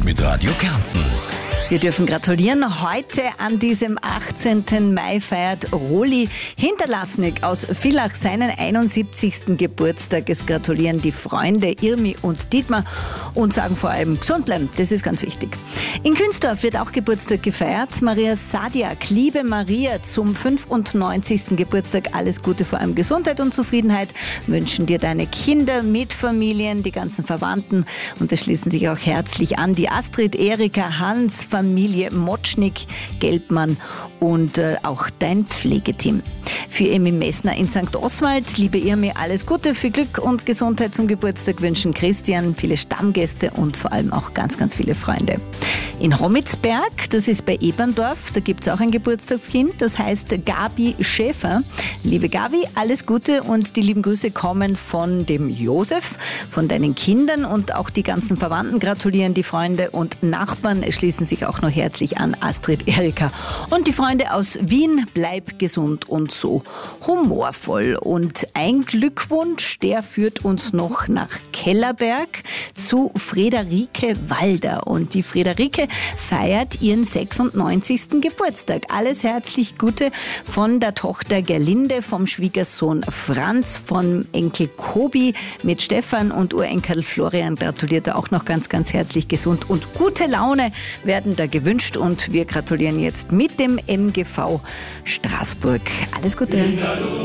mit Radio Kärnten. Wir dürfen gratulieren. Heute an diesem 18. Mai feiert Roli Hinterlassnik aus Villach seinen 71. Geburtstag. Es gratulieren die Freunde Irmi und Dietmar und sagen vor allem gesund bleiben. Das ist ganz wichtig. In Künztorf wird auch Geburtstag gefeiert. Maria Sadiak, liebe Maria, zum 95. Geburtstag alles Gute, vor allem Gesundheit und Zufriedenheit wünschen dir deine Kinder, Mitfamilien, die ganzen Verwandten, und es schließen sich auch herzlich an die Astrid, Erika, Hans, Familie Motschnik, Gelbmann und auch dein Pflegeteam. Für Irmi Messner in St. Oswald, liebe Irmi, alles Gute, viel Glück und Gesundheit zum Geburtstag wünschen Christian, viele Stammgäste und vor allem auch ganz, ganz viele Freunde. In Homitzberg, das ist bei Eberndorf, da gibt es auch ein Geburtstagskind, das heißt Gabi Schäfer. Liebe Gabi, alles Gute und die lieben Grüße kommen von dem Josef, von deinen Kindern, und auch die ganzen Verwandten gratulieren, die Freunde und Nachbarn schließen sich auch noch herzlich an, Astrid, Erika und die Freunde aus Wien. Bleib gesund und so humorvoll. Und ein Glückwunsch, der führt uns noch nach Kellerberg zu Friederike Walder, und die Friederike feiert ihren 96. Geburtstag. Alles herzlich Gute von der Tochter Gerlinde, vom Schwiegersohn Franz, vom Enkel Kobi mit Stefan und Urenkel Florian gratuliert er auch noch ganz, ganz herzlich. Gesund und gute Laune werden da gewünscht, und wir gratulieren jetzt mit dem MGV Straßburg. Alles Gute.